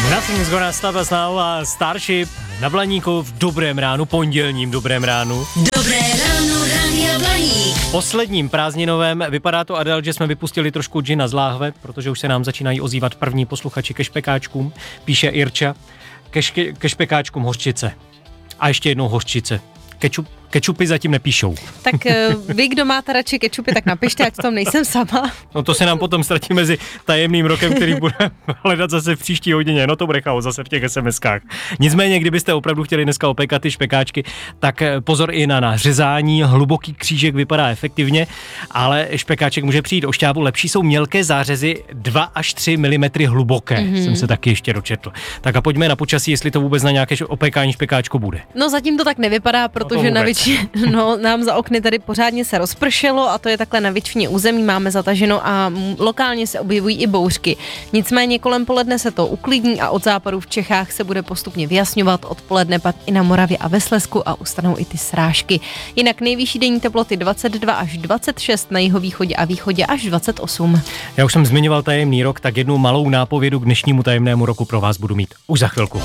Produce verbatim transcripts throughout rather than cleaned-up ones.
Nothing's gonna stop us now a Starship na Blaníku v dobrém ránu, pondělním dobrém ránu. Dobré ráno, Rádia Blaník. Posledním prázdninovém vypadá to, Adel, že jsme vypustili trošku džina z láhve, protože už se nám začínají ozývat první posluchači ke špekáčkům, píše Irča, ke, ške, ke špekáčkům hořčice. A ještě jednou hořčice. Kečup, kečupy zatím nepíšou. Tak vy, kdo máte radši kečupy, tak napište, ať v tom nejsem sama. No to se nám potom ztratí mezi tajemným rokem, který bude hledat zase v příští hodině. No to bude chaos zase v těch es em eskách. Nicméně, kdybyste opravdu chtěli dneska opékat ty špekáčky, tak pozor i na nařezání. Hluboký křížek vypadá efektivně, ale špekáček může přijít o šťávu. Lepší jsou mělké zářezy dva až tři milimetry hluboké. Mm-hmm. Jsem se taky ještě dočetl. Tak a pojďme na počasí, jestli to vůbec na nějaké opékání špekáčku bude. No zatím to tak nevypadá, protože no No, nám za okny tady pořádně se rozpršelo a to je takhle na většině území máme zataženo a lokálně se objevují i bouřky. Nicméně kolem poledne se to uklidní a od západu v Čechách se bude postupně vyjasňovat, odpoledne pak i na Moravě a ve Slezsku a ustanou i ty srážky. Jinak nejvyšší denní teploty dvacet dva až dvacet šest, na jihovýchodě a východě až dvacet osm. Já už jsem zmiňoval tajemný rok, tak jednu malou nápovědu k dnešnímu tajemnému roku pro vás budu mít už za chvilku.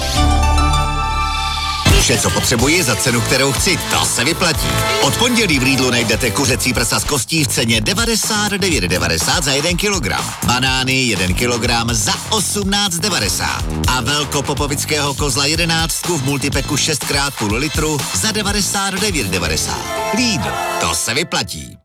Vše, co potřebuji za cenu, kterou chci, to se vyplatí. Od pondělí v Lidlu najdete kuřecí prsa z kostí v ceně devadesát devět devadesát za jeden kilogram. Banány jeden kilogram za osmnáct devadesát. A velkopopovického kozla jedenáctku v multipeku šest krát půl litru za devadesát devět devadesát. Lidl, to se vyplatí.